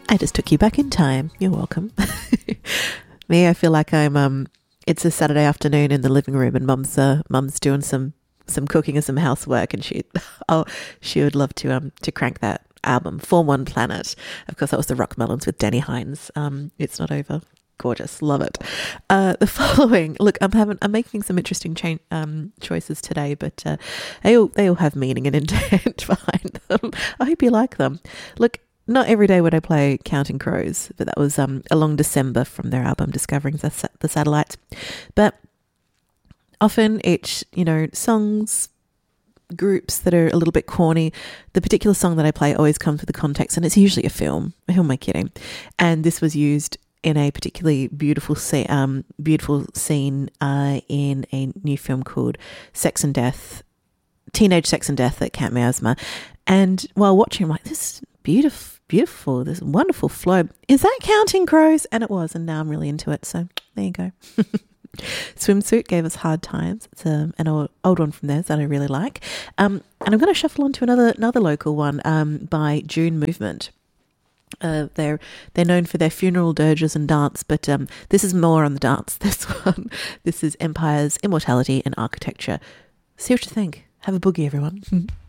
I just took you back in time. You're welcome. Me, I feel like I'm it's a Saturday afternoon in the living room and mum's doing some cooking and some housework, and she would love to crank that album, Form One Planet. Of course, that was the Rockmelons with Danny Hines. It's Not Over. Gorgeous, love it. The following, look, I'm making some interesting choices today, but they all have meaning and intent behind them. I hope you like them. Look, not every day would I play Counting Crows, but that was Along December from their album Discovering the Satellites. But often it's, songs, groups that are a little bit corny. The particular song that I play always comes with a context, and it's usually a film. Who am I kidding? And this was used in a particularly beautiful scene in a new film called Sex and Death, Teenage Sex and Death at Camp Miasma. And while watching, I'm like, this is beautiful, this wonderful flow. Is that Counting Crows? And it was, and now I'm really into it. So there you go. Swimsuit gave us Hard Times. It's an old one from theirs that I really like. And I'm going to shuffle on to another local one by June Movement. They're known for their funeral dirges and dance, but this is more on the dance. This one, this is Empires, Immortality, and Architecture. See what you think. Have a boogie, everyone.